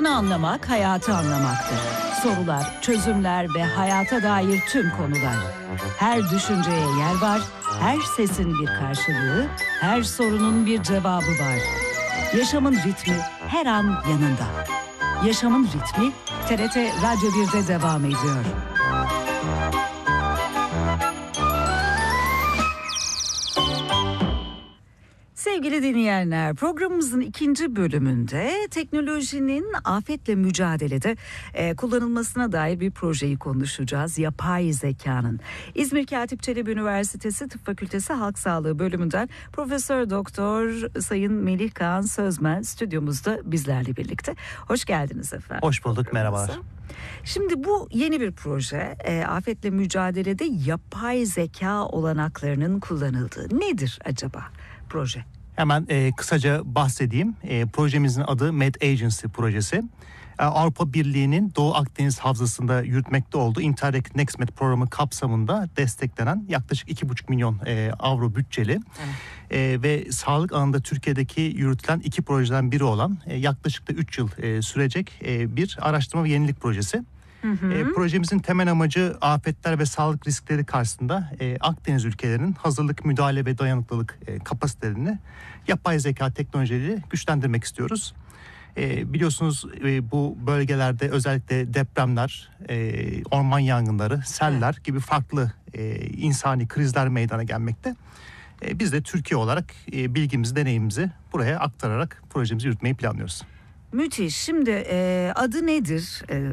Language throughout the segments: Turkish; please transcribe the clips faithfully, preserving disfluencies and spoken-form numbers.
İnsanı anlamak, hayatı anlamaktır. Sorular, çözümler ve hayata dair tüm konular. Her düşünceye yer var, her sesin bir karşılığı, her sorunun bir cevabı var. Yaşamın ritmi her an yanında. Yaşamın ritmi T R T Radyo bir'de devam ediyor. Sevgili dinleyenler, programımızın ikinci bölümünde teknolojinin afetle mücadelede e, kullanılmasına dair bir projeyi konuşacağız. Yapay zekanın. İzmir Katip Çelebi Üniversitesi Tıp Fakültesi Halk Sağlığı bölümünden Profesör Doktor Sayın Melih Kaan Sözmen stüdyomuzda bizlerle birlikte. Hoş geldiniz efendim. Hoş bulduk, merhabalar. Şimdi bu yeni bir proje. E, afetle mücadelede yapay zeka olanaklarının kullanıldığı. Nedir acaba proje? Hemen e, kısaca bahsedeyim. E, projemizin adı MedAgency projesi. E, Avrupa Birliği'nin Doğu Akdeniz Havzası'nda yürütmekte olduğu Interreg NextMed programı kapsamında desteklenen yaklaşık iki buçuk milyon e, avro bütçeli e, ve sağlık alanında Türkiye'deki yürütülen iki projeden biri olan e, yaklaşık da üç yıl e, sürecek e, bir araştırma ve yenilik projesi. Hı hı. E, projemizin temel amacı afetler ve sağlık riskleri karşısında e, Akdeniz ülkelerinin hazırlık, müdahale ve dayanıklılık e, kapasitelerini yapay zeka teknolojileriyle güçlendirmek istiyoruz. E, biliyorsunuz e, bu bölgelerde özellikle depremler, e, orman yangınları, seller gibi farklı e, insani krizler meydana gelmekte. E, biz de Türkiye olarak e, bilgimizi, deneyimimizi buraya aktararak projemizi yürütmeyi planlıyoruz. Müthiş. Şimdi e, adı nedir? E,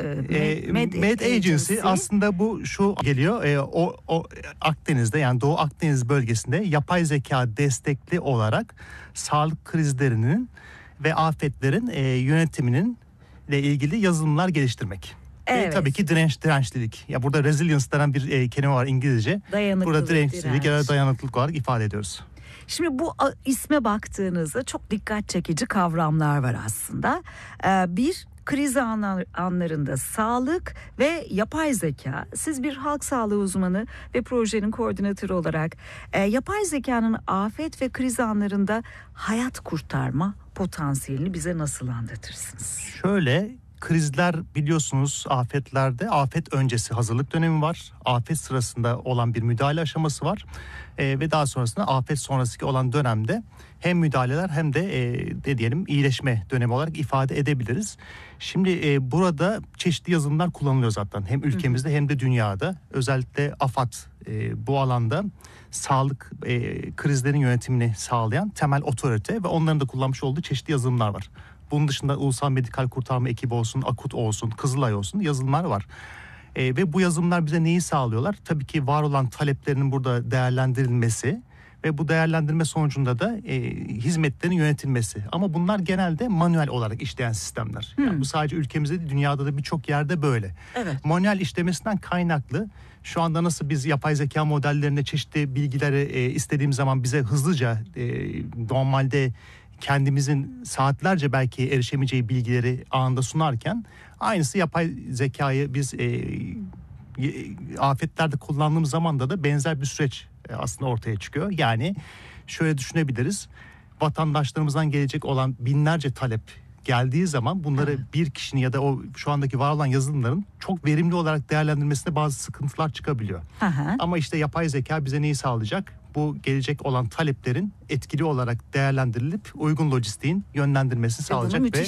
e, Med, Med Agency aslında bu şu geliyor. E, o, o Akdeniz'de, yani Doğu Akdeniz bölgesinde yapay zeka destekli olarak sağlık krizlerinin ve afetlerin e, yönetiminin ile ilgili yazılımlar geliştirmek. Evet. E, tabii ki direnç, dirençlilik. Ya burada resilience denen bir e, kelime var İngilizce. Dayanıklılık, burada dirençlilik ya da dayanıklılık olarak ifade ediyoruz. Şimdi bu isme baktığınızda çok dikkat çekici kavramlar var aslında. Bir, kriz anlarında sağlık ve yapay zeka. Siz bir halk sağlığı uzmanı ve projenin koordinatörü olarak yapay zekanın afet ve kriz anlarında hayat kurtarma potansiyelini bize nasıl anlatırsınız? Şöyle, krizler biliyorsunuz afetlerde afet öncesi hazırlık dönemi var. Afet sırasında olan bir müdahale aşaması var. E, ve daha sonrasında afet sonrası olan dönemde hem müdahaleler hem de e, de diyelim iyileşme dönemi olarak ifade edebiliriz. Şimdi e, burada çeşitli yazılımlar kullanılıyor zaten. Hem ülkemizde hı hı. hem de dünyada. Özellikle AFAD e, bu alanda sağlık e, krizlerin yönetimini sağlayan temel otorite ve onların da kullanmış olduğu çeşitli yazılımlar var. Bunun dışında Ulusal Medikal Kurtarma Ekibi olsun, AKUT olsun, Kızılay olsun yazılımlar var. E, ve bu yazılımlar bize neyi sağlıyorlar? Tabii ki var olan taleplerinin burada değerlendirilmesi ve bu değerlendirme sonucunda da e, hizmetlerin yönetilmesi. Ama bunlar genelde manuel olarak işleyen sistemler. Hmm. Yani bu sadece ülkemizde değil, dünyada da birçok yerde böyle. Evet. Manuel işlemesinden kaynaklı şu anda nasıl biz yapay zeka modellerinde çeşitli bilgileri e, istediğim zaman bize hızlıca e, normalde kendimizin saatlerce belki erişemeyeceği bilgileri anında sunarken aynısı yapay zekayı biz e, afetlerde kullandığımız zaman da da benzer bir süreç e, aslında ortaya çıkıyor. Yani şöyle düşünebiliriz. Vatandaşlarımızdan gelecek olan binlerce talep geldiği zaman bunları evet. bir kişinin ya da o şu andaki var olan yazılımların çok verimli olarak değerlendirmesinde bazı sıkıntılar çıkabiliyor. Aha. Ama işte yapay zeka bize neyi sağlayacak? Bu gelecek olan taleplerin etkili olarak değerlendirilip uygun lojistiğin yönlendirmesini sağlayacak ve